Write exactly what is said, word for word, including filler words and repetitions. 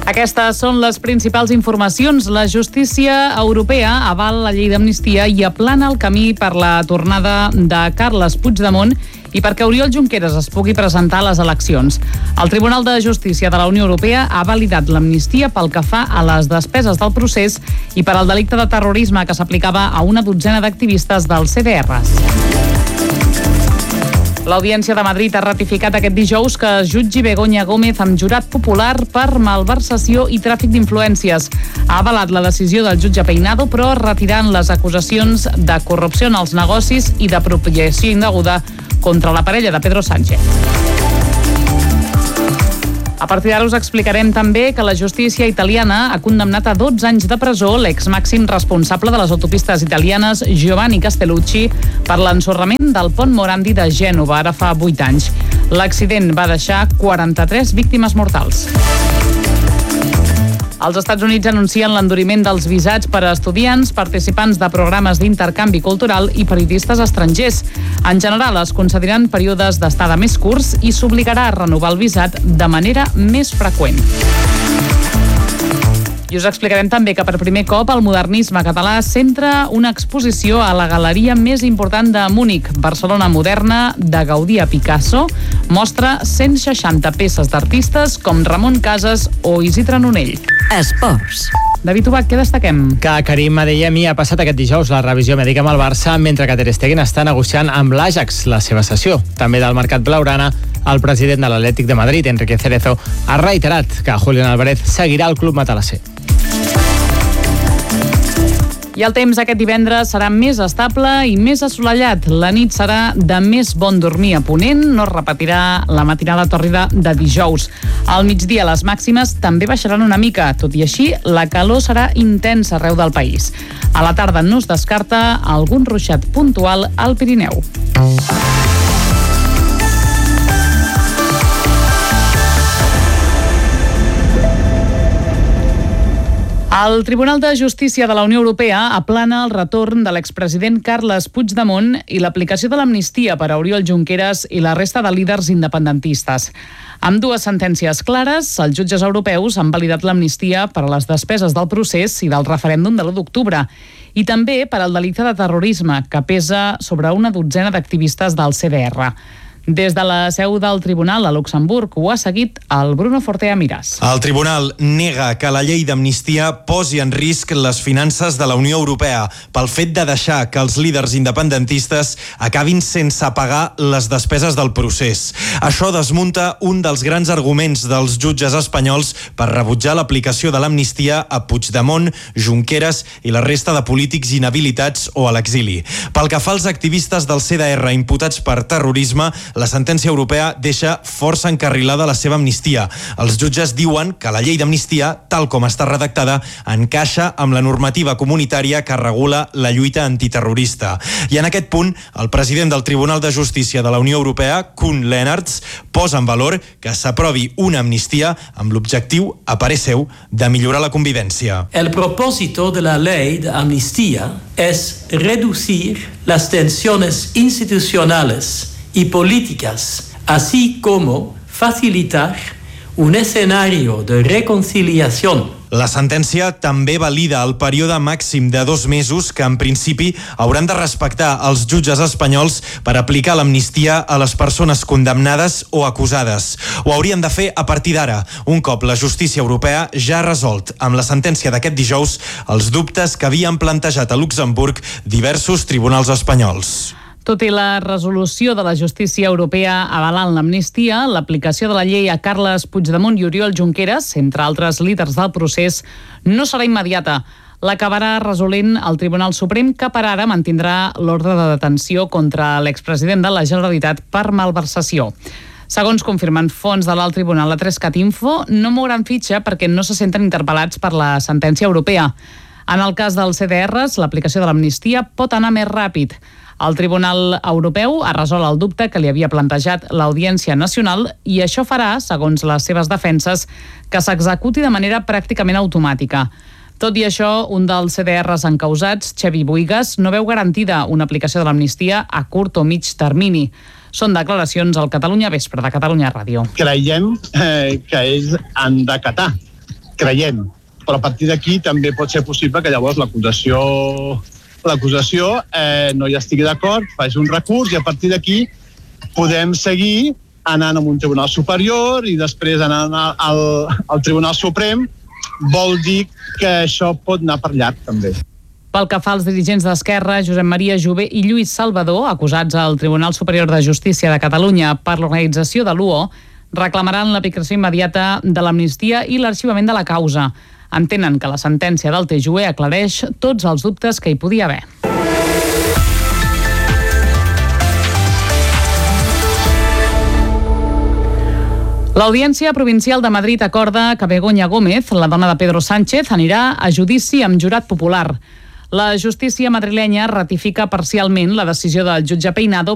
Aquestes són les principals informacions. La justícia europea avala la llei d'amnistia i aplana el camí per la tornada de Carles Puigdemont i perquè Oriol Junqueras es pugui presentar a les eleccions. El Tribunal de Justícia de la Unió Europea ha validat l'amnistia pel que fa a les despeses del procés i per al delicte de terrorisme que s'aplicava a una dotzena d'activistes del C D R. L'Audiència de Madrid ha ratificat aquest dijous que es jutgi Begoña Gómez amb jurat popular per malversació i tràfic d'influències. Ha avalat la decisió del jutge Peinado, però retirant les acusacions de corrupció en els negocis i d'apropiació indeguda contra la parella de Pedro Sánchez. A partir d'ara us explicarem també que la justícia italiana ha condemnat a dotze anys de presó l'ex-màxim responsable de les autopistes italianes Giovanni Castellucci per l'ensorrament del pont Morandi de Gènova, ara fa vuit anys. L'accident va deixar quaranta-tres víctimes mortals. Els Estats Units anuncien l'enduriment dels visats per a estudiants, participants de programes d'intercanvi cultural i periodistes estrangers. En general, es concediran períodes d'estada més curts i s'obligarà a renovar el visat de manera més freqüent. I us explicarem també que per primer cop el modernisme català centra una exposició a la galeria més important de Múnich, Barcelona Moderna, de Gaudí a Picasso. Mostra cent seixanta peces d'artistes com Ramon Casas o Isidre Nonell. Esports. David Ubach, què destaquem? Que Karim Adeyemi ha passat aquest dijous la revisió mèdica amb el Barça, mentre que Ter Stegen està negociant amb l'Ajax la seva cessió. També del mercat blaugrana, el president de l'Atlètic de Madrid, Enrique Cerezo, ha reiterat que Julián Álvarez seguirà al club matalasser. I el temps aquest divendres serà més estable i més assolellat. La nit serà de més bon dormir a ponent, no es repetirà la matinada tòrrida de dijous. Al migdia les màximes també baixaran una mica, tot i així la calor serà intensa arreu del país. A la tarda no es descarta algun ruixat puntual al Pirineu. El Tribunal de Justícia de la Unió Europea aplana el retorn de l'expresident Carles Puigdemont i l'aplicació de l'amnistia per a Oriol Junqueras i la resta de líders independentistes. Amb dues sentències clares, els jutges europeus han validat l'amnistia per a les despeses del procés i del referèndum de l'u d'octubre i també per al delicte de terrorisme, que pesa sobre una dotzena d'activistes del C D R. Des de la seu del Tribunal a Luxemburg ho ha seguit el Bruno Fortea Miràs. El Tribunal nega que la llei d'amnistia posi en risc les finances de la Unió Europea pel fet de deixar que els líders independentistes acabin sense pagar les despeses del procés. Això desmunta un dels grans arguments dels jutges espanyols per rebutjar l'aplicació de l'amnistia a Puigdemont, Junqueras i la resta de polítics inhabilitats o a l'exili. Pel que fa als activistes del C D R imputats per terrorisme, la sentència europea deixa força encarrilada la seva amnistia. Els jutges diuen que la llei d'amnistia, tal com està redactada, encaixa amb la normativa comunitària que regula la lluita antiterrorista. I en aquest punt, el president del Tribunal de Justícia de la Unió Europea, Koen Lenaerts, posa en valor que s'aprovi una amnistia amb l'objectiu, a parer seu, de millorar la convivència. El propósito de la ley de amnistía es reducir las tensiones institucionales y políticas, así como facilitar un escenario de reconciliación. La sentència també valida el període màxim de dos mesos que, en principi, hauran de respectar els jutges espanyols per aplicar l'amnistia a les persones condemnades o acusades. Ho haurien de fer a partir d'ara, un cop la justícia europea ja ha resolt amb la sentència d'aquest dijous els dubtes que havien plantejat a Luxemburg diversos tribunals espanyols. Tot i la resolució de la justícia europea avalant l'amnistia, l'aplicació de la llei a Carles Puigdemont i Oriol Junqueras, entre altres líders del procés, no serà immediata. L'acabarà resolent el Tribunal Suprem, que per ara mantindrà l'ordre de detenció contra l'expresident de la Generalitat per malversació. Segons confirmen fonts de l'alt tribunal a Trescat Info, no mouran fitxa perquè no se senten interpel·lats per la sentència europea. En el cas dels C D Rs, l'aplicació de l'amnistia pot anar més ràpid. El Tribunal Europeu ha resolt el dubte que li havia plantejat l'Audiència Nacional i això farà, segons les seves defenses, que s'executi de manera pràcticament automàtica. Tot i això, un dels C D Rs encausats, Xavi Buigas, no veu garantida una aplicació de l'amnistia a curt o mig termini. Són declaracions al Catalunya Vespre de Catalunya Ràdio. Creiem eh, que ells han d'acatar creient. Però a partir d'aquí també pot ser possible que llavors l'acusació l'acusació eh, no hi estigui d'acord, faci un recurs i a partir d'aquí podem seguir anant a un tribunal superior i després anant al, al Tribunal Suprem. Vol dir que això pot anar per llarg també. Pel que fa als dirigents d'Esquerra, Josep Maria Jové i Lluís Salvador, acusats al Tribunal Superior de Justícia de Catalunya per l'organització de l'U O, reclamaran l'aplicació immediata de l'amnistia i l'arxivament de la causa. Entenen que la sentència del T J U E aclareix tots els dubtes que hi podia haver. L'Audiència Provincial de Madrid acorda que Begoña Gómez, la dona de Pedro Sánchez, anirà a judici amb jurat popular. La justícia madrilenya ratifica parcialment la decisió del jutge Peinado